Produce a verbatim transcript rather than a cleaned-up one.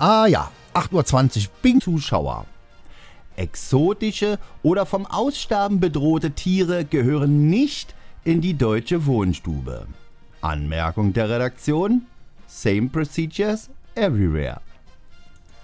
Ah ja, acht Uhr zwanzig, Bing Zuschauer. Exotische oder vom Aussterben bedrohte Tiere gehören nicht in die deutsche Wohnstube. Anmerkung der Redaktion: Same procedures everywhere.